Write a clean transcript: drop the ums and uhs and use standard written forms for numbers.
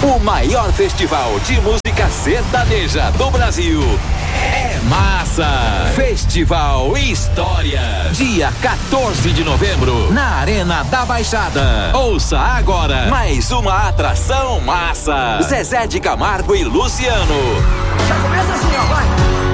O maior festival de música sertaneja do Brasil. É massa! Festival História. Dia 14 de novembro, na Arena da Baixada. Ouça agora mais uma atração massa. Zezé de Camargo e Luciano. Já começa assim, ó, vai!